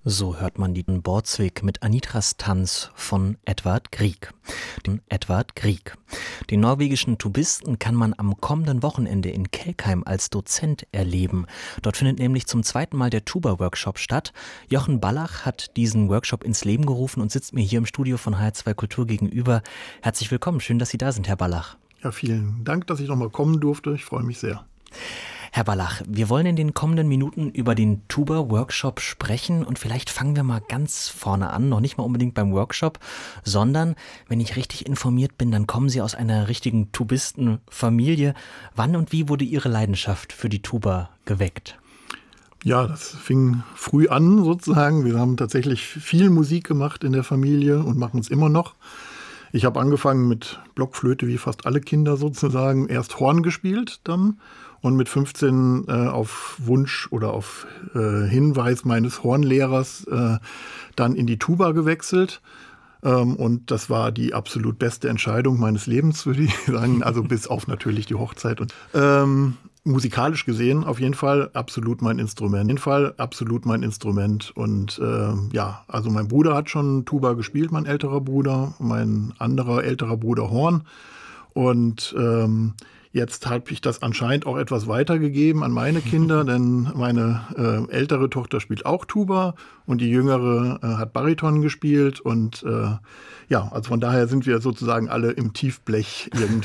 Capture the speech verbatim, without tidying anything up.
So hört man die Bordswig mit Anitras Tanz von Edvard Grieg. Den Edvard Grieg. Den norwegischen Tubisten kann man am kommenden Wochenende in Kelkheim als Dozent erleben. Dort findet nämlich zum zweiten Mal der Tuba-Workshop statt. Jochen Ballach hat diesen Workshop ins Leben gerufen und sitzt mir hier im Studio von H R zwei Kultur gegenüber. Herzlich willkommen, schön, dass Sie da sind, Herr Ballach. Ja, vielen Dank, dass ich noch mal kommen durfte. Ich freue mich sehr. Herr Ballach, wir wollen in den kommenden Minuten über den Tuba-Workshop sprechen und vielleicht fangen wir mal ganz vorne an, noch nicht mal unbedingt beim Workshop, sondern, wenn ich richtig informiert bin, dann kommen Sie aus einer richtigen Tubistenfamilie. Wann und wie wurde Ihre Leidenschaft für die Tuba geweckt? Ja, das fing früh an sozusagen. Wir haben tatsächlich viel Musik gemacht in der Familie und machen es immer noch. Ich habe angefangen mit Blockflöte, wie fast alle Kinder sozusagen, erst Horn gespielt dann und mit fünfzehn äh, auf Wunsch oder auf äh, Hinweis meines Hornlehrers äh, dann in die Tuba gewechselt. Ähm, und das war die absolut beste Entscheidung meines Lebens, würde ich sagen, also bis auf natürlich die Hochzeit. Und ähm, musikalisch gesehen auf jeden Fall absolut mein Instrument. Auf jeden Fall absolut mein Instrument. Und äh, ja, also mein Bruder hat schon Tuba gespielt, mein älterer Bruder, mein anderer älterer Bruder Horn. Und ähm, jetzt habe ich das anscheinend auch etwas weitergegeben an meine Kinder, denn meine äh, ältere Tochter spielt auch Tuba und die jüngere äh, hat Bariton gespielt. Und äh, ja, also von daher sind wir sozusagen alle im Tiefblech irgendwie